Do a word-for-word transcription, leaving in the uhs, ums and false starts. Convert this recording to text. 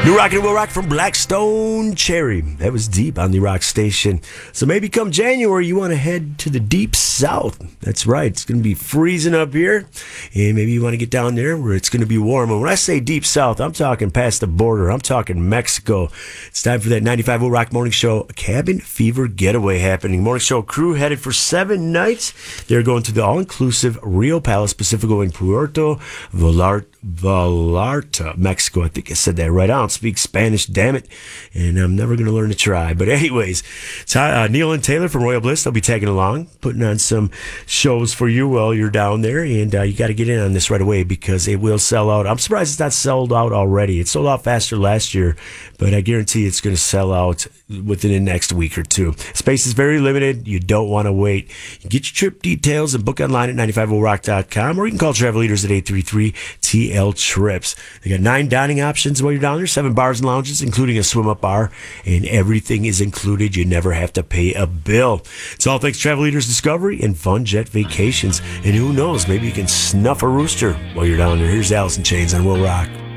New Rock and Will Rock from Blackstone Cherry. That was deep on the Rock Station. So maybe come January, you want to head to the deep south. That's right. It's going to be freezing up here. And maybe you want to get down there where it's going to be warm. And when I say deep south, I'm talking past the border. I'm talking Mexico. It's time for that ninety-five Will Rock Morning Show Cabin Fever Getaway happening. Morning Show crew headed for seven nights. They're going to the all-inclusive Rio Palace Pacifico in Puerto Vallarta. Vallarta, Mexico. I think I said that right. I don't speak Spanish, damn it, and I'm never going to learn to try. But anyways, Ty, uh, Neil and Taylor from Royal Bliss, they'll be tagging along, putting on some shows for you while you're down there, and uh, you got to get in on this right away because it will sell out. I'm surprised it's not sold out already. It sold out faster last year, but I guarantee it's going to sell out within the next week or two. Space is very limited. You don't want to wait. You get your trip details and book online at ninety-five will rock dot com, or you can call Travel Leaders at eight three three T L Trips. They got nine dining options while you're down there, seven bars and lounges, including a swim-up bar, and everything is included. You never have to pay a bill. It's all thanks to Travel Leaders Discovery and Fun Jet Vacations. And who knows, maybe you can snuff a rooster while you're down there. Here's Alice in Chains on Will Rock.